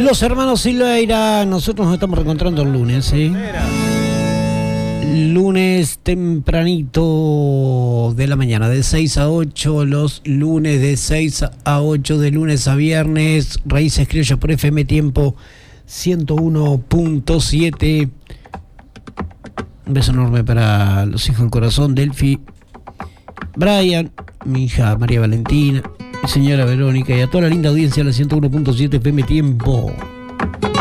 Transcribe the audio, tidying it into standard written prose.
Los hermanos Silveira, nosotros nos estamos reencontrando el lunes, ¿sí? Lunes tempranito de la mañana, de 6 a 8, los lunes de 6 a 8, de lunes a viernes, Raíces Criollas por FM Tiempo 101.7. Un beso enorme para los hijos del corazón, Delphi, Brian, mi hija María Valentina, mi señora Verónica y a toda la linda audiencia de la 101.7 FM Tiempo.